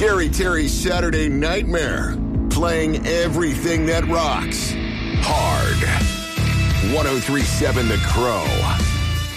Scary Terry's Saturday Nightmare. Playing everything that rocks. Hard. 103.7 The Crow.